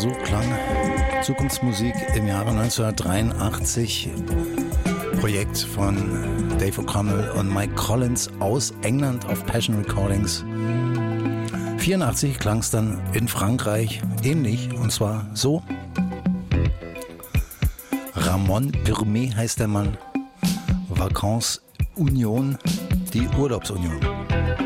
So klang Zukunftsmusik im Jahre 1983. Projekt von Dave O'Connell und Mike Collins aus England auf Passion Recordings. 1984 klang es dann in Frankreich ähnlich, und zwar so. Ramon Pirmet heißt der Mann. Vacances Union, die Urlaubsunion.